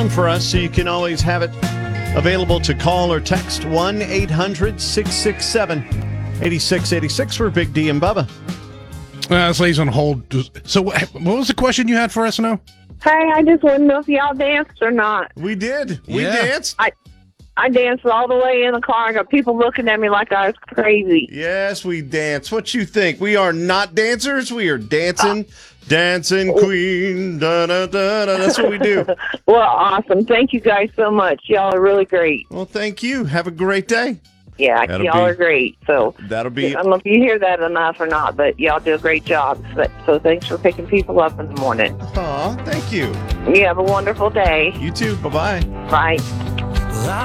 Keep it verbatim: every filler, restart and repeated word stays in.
for us, so you can always have it available to call or text one eight hundred six six seven eight six eight six for Big D and Bubba. Uh, this lady's on hold. So what what was the question you had for us now? Hey, I just want to know if y'all danced or not. We did. We Yeah. danced. I I danced all the way in the car. I got people looking at me like I was crazy. Yes, we danced. What you think? We are not dancers. We are dancing, dancing queen. Da, da, da, da. That's what we do. Well, awesome. Thank you guys so much. Y'all are really great. Well, thank you. Have a great day. Yeah, That'll y'all be- are great. So That'll be. I don't know if you hear that enough or not, but y'all do a great job. So, so thanks for picking people up in the morning. Aw, thank you. You have a wonderful day. You too. Bye-bye. Bye.